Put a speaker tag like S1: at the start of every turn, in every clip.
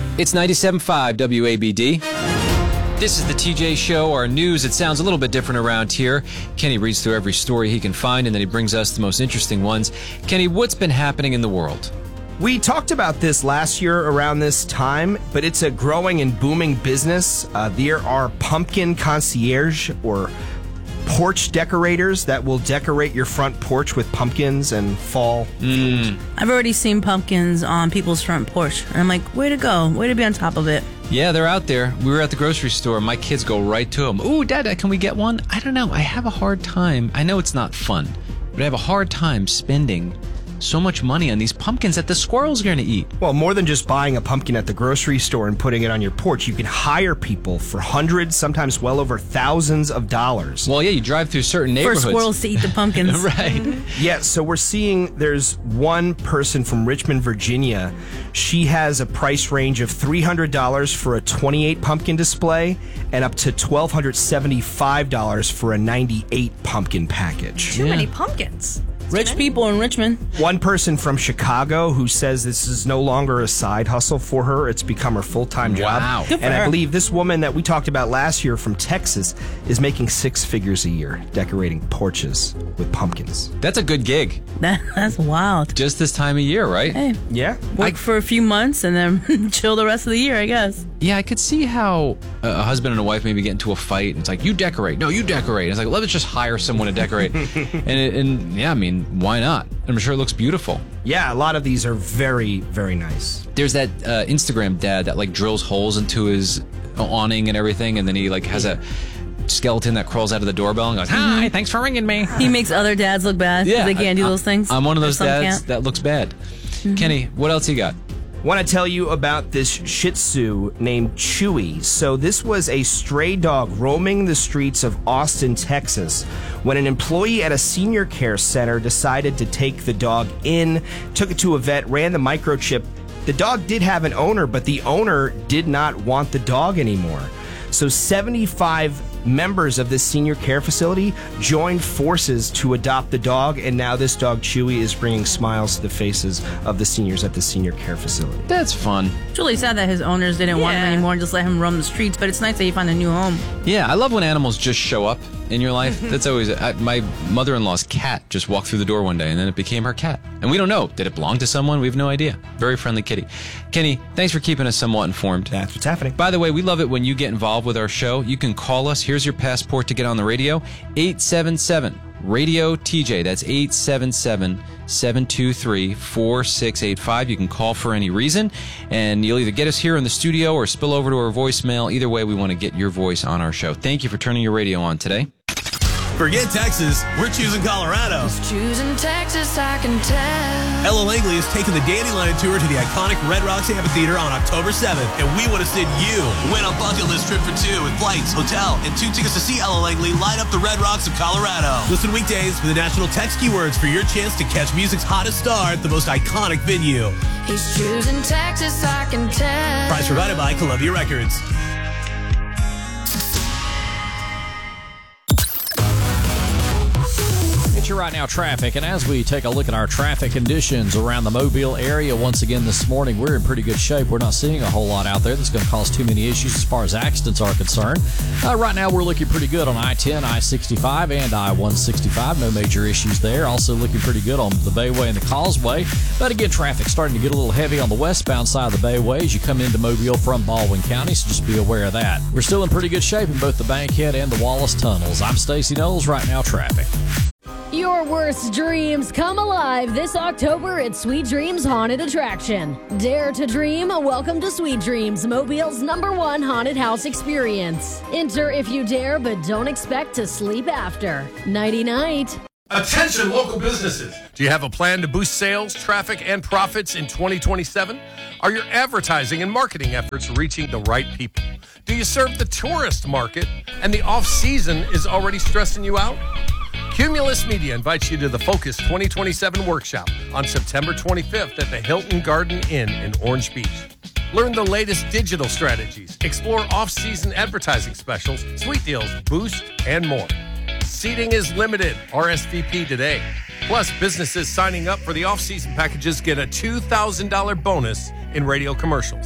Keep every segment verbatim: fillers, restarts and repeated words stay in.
S1: It's ninety-seven point five W A B D. This is the T J Show, our news. It sounds a little bit different around here. Kenny reads through every story he can find, and then he brings us the most interesting ones. Kenny, what's been happening in the world?
S2: We talked about this last year around this time, but it's a growing and booming business. Uh, there are pumpkin concierge or porch decorators that will decorate your front porch with pumpkins and fall.
S1: Mm.
S3: I've already seen pumpkins on people's front porch, and I'm like, way to go. Way to be on top of it.
S1: Yeah, they're out there. We were at the grocery store. My kids go right to them. Ooh, Dad, can we get one? I don't know. I have a hard time. I know it's not fun, but I have a hard time spending so much money on these pumpkins that the squirrels are going to eat.
S2: Well, more than just buying a pumpkin at the grocery store and putting it on your porch, you can hire people for hundreds, sometimes well over thousands of dollars.
S1: Well, yeah, you drive through certain neighborhoods.
S3: For squirrels to eat the pumpkins.
S1: Right.
S2: Yeah, so we're seeing there's one person from Richmond, Virginia. She has a price range of three hundred dollars for a twenty-eight pumpkin display and up to one thousand two hundred seventy-five dollars for a ninety-eight pumpkin package.
S4: Too
S1: Yeah.
S4: many pumpkins.
S3: Rich people in Richmond.
S2: One person from Chicago who says this is no longer a side hustle for her. It's become her full-time job.
S1: Wow.
S3: Good for
S2: And I
S3: her.
S2: believe this woman that we talked about last year from Texas is making six figures a year decorating porches with pumpkins.
S1: That's a good gig.
S3: That, that's wild.
S1: Just this time of year, right?
S3: Hey,
S2: Yeah?
S3: work for a few months and then chill the rest of the year, I guess.
S1: Yeah, I could see how a husband and a wife maybe get into a fight. And it's like, you decorate. No, you decorate. It's like, let's just hire someone to decorate. and, it, and yeah, I mean, why not? I'm sure it looks beautiful.
S2: Yeah, a lot of these are very, very nice.
S1: There's that uh, Instagram dad that like drills holes into his awning and everything. And then he like has a skeleton that crawls out of the doorbell and goes, hi, thanks for ringing me.
S3: He makes other dads look bad because
S1: Yeah,
S3: they can't
S1: I-
S3: do those things.
S1: I'm one of
S3: Or
S1: those
S3: some
S1: dads
S3: can't.
S1: that looks bad. Kenny, what else you got?
S2: Want to tell you about this Shih Tzu named Chewy. So this was a stray dog roaming the streets of Austin, Texas, when an employee at a senior care center decided to take the dog in, took it to a vet, ran the microchip. The dog did have an owner, but the owner did not want the dog anymore. So seventy-five members of this senior care facility joined forces to adopt the dog, and now this dog, Chewy, is bringing smiles to the faces of the seniors at the senior care facility.
S1: That's fun.
S3: It's really sad that his owners didn't want him
S4: Yeah.
S3: anymore and just let him roam the streets, but it's nice that he found a new home.
S1: Yeah, I love when animals just show up in your life. That's always I, my mother-in-law's cat just walked through the door one day, and then it became her cat. And we don't know. Did it belong to someone? We have no idea. Very friendly kitty. Kenny, thanks for keeping us somewhat informed.
S2: That's what's happening.
S1: By the way, we love it when you get involved with our show. You can call us. Here's your passport to get on the radio. eight seven seven radio T J. That's eight seven seven, seven two three, four six eight five. You can call for any reason, and you'll either get us here in the studio or spill over to our voicemail. Either way, we want to get your voice on our show. Thank you for turning your radio on today.
S5: Forget Texas, we're choosing Colorado.
S6: Choosing Texas, I can tell.
S5: Ella Langley is taking the Dandelion Tour to the iconic Red Rocks Amphitheater on October seventh, and we want to send you. Win a bucket list trip for two with flights, hotel, and two tickets to see Ella Langley light up the Red Rocks of Colorado. Listen weekdays for the national text keywords for your chance to catch music's hottest star at the most iconic venue.
S6: He's choosing Texas, I can tell.
S5: Prize provided by Columbia Records.
S7: Your right now traffic, and as we take a look at our traffic conditions around the Mobile area once again this morning, we're in pretty good shape. We're not seeing a whole lot out there that's going to cause too many issues as far as accidents are concerned. Uh, right now we're looking pretty good on I ten, I sixty-five, and I one sixty-five. No major issues there. Also looking pretty good on the Bayway and the Causeway. But again, traffic starting to get a little heavy on the westbound side of the Bayway as you come into Mobile from Baldwin County, so just be aware of that. We're still in pretty good shape in both the Bankhead and the Wallace tunnels. I'm Stacey Knowles. Right now traffic.
S8: Your worst dreams come alive this October at Sweet Dreams Haunted Attraction. Dare to dream. Welcome to Sweet Dreams, Mobile's number one haunted house experience. Enter if you dare, but don't expect to sleep after. Nighty-night.
S9: Attention local businesses. Do you have a plan to boost sales, traffic, and profits in twenty twenty-seven? Are your advertising and marketing efforts reaching the right people? Do you serve the tourist market and the off-season is already stressing you out? Cumulus Media invites you to the Focus twenty twenty-seven workshop on September twenty-fifth at the Hilton Garden Inn in Orange Beach. Learn the latest digital strategies, explore off-season advertising specials, sweet deals, boost, and more. Seating is limited. R S V P today. Plus, businesses signing up for the off-season packages get a two thousand dollars bonus in radio commercials.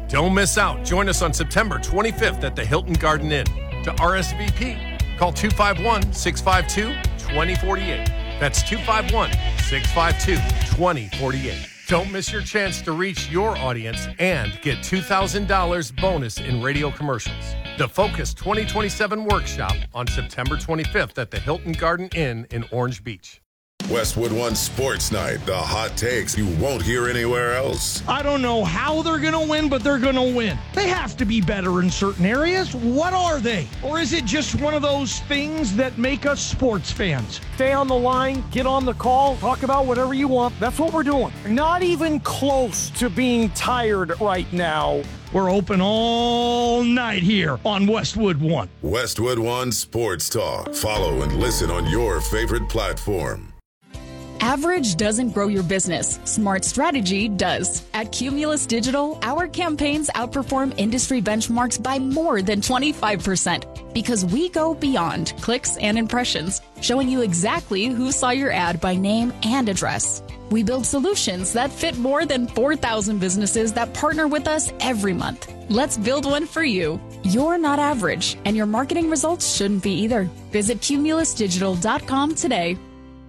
S9: Don't miss out. Join us on September twenty-fifth at the Hilton Garden Inn. To R S V P, call two five one, six five two, two zero four eight. That's two five one, six five two, two zero four eight. Don't miss your chance to reach your audience and get two thousand dollars bonus in radio commercials. The Focus twenty twenty-seven workshop on September twenty-fifth at the Hilton Garden Inn in Orange Beach.
S4: Westwood One Sports Night, the hot takes you won't hear anywhere else.
S10: I don't know how they're going to win, but they're going to win. They have to be better in certain areas. What are they? Or is it just one of those things that make us sports fans? Stay on the line, get on the call, talk about whatever you want. That's what we're doing. Not even close to being tired right now. We're open all night here on Westwood One.
S4: Westwood One Sports Talk. Follow and listen on your favorite platform.
S11: Average doesn't grow your business. Smart strategy does. At Cumulus Digital, our campaigns outperform industry benchmarks by more than twenty-five percent because we go beyond clicks and impressions, showing you exactly who saw your ad by name and address. We build solutions that fit more than four thousand businesses that partner with us every month. Let's build one for you. You're not average, and your marketing results shouldn't be either. Visit cumulus digital dot com today.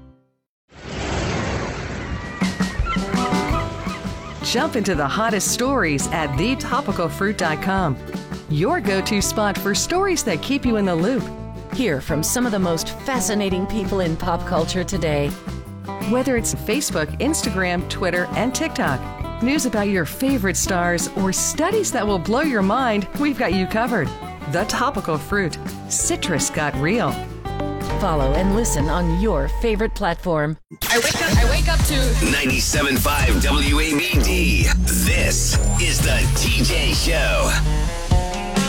S12: Jump into the hottest stories at the topical fruit dot com. Your go-to spot for stories that keep you in the loop.
S13: Hear from some of the most fascinating people in pop culture today.
S12: Whether it's Facebook, Instagram, Twitter, and TikTok, news about your favorite stars, or studies that will blow your mind, we've got you covered. The Topical Fruit. Citrus got real.
S13: Follow and listen on your favorite platform.
S14: I wake up, I wake up to
S15: ninety-seven point five W A B D. This is the T J Show.